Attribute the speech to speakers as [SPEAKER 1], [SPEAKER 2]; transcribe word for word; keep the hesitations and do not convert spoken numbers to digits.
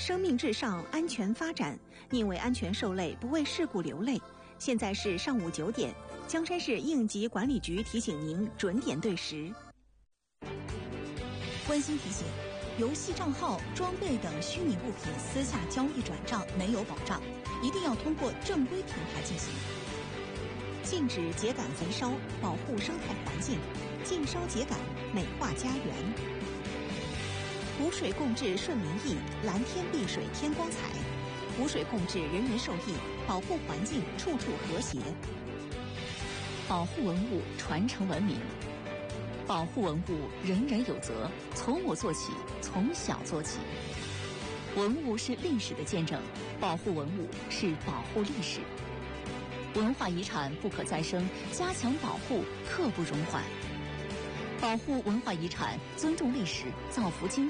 [SPEAKER 1] 生命至上，安全发展。宁为安全受累，不为事故流泪。现在是上午九点，江山市应急管理局提醒您准点对时。
[SPEAKER 2] 温馨提醒：游戏账号、装备等虚拟物品私下交易转账没有保障，一定要通过正规平台进行。
[SPEAKER 1] 禁止秸秆焚烧，保护生态环境。禁烧秸秆，美化家园。湖水共治顺民意，蓝天碧水添光彩。湖水共治，人人受益，保护环境，处处和谐。
[SPEAKER 3] 保护文物，传承文明。保护文物，人人有责，从我做起，从小做起。文物是历史的见证，保护文物是保护历史。文化遗产不可再生，加强保护，刻不容缓。保护文化遗产，尊重历史，造福经济。